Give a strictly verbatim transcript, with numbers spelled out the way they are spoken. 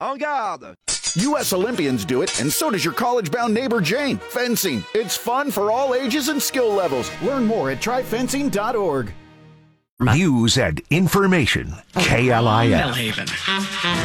En garde! U S Olympians do it, and so does your college-bound neighbor Jane. Fencing. It's fun for all ages and skill levels. Learn more at try fencing dot org. News and information. K L I F. Millhaven.